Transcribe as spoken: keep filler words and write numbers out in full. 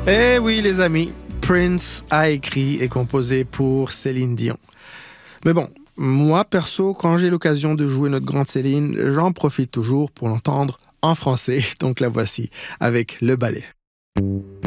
Eh oui, les amis, Prince a écrit et composé pour Céline Dion. Mais bon, moi, perso, quand j'ai l'occasion de jouer notre grande Céline, j'en profite toujours pour l'entendre en français. Donc la voici, avec Le Ballet.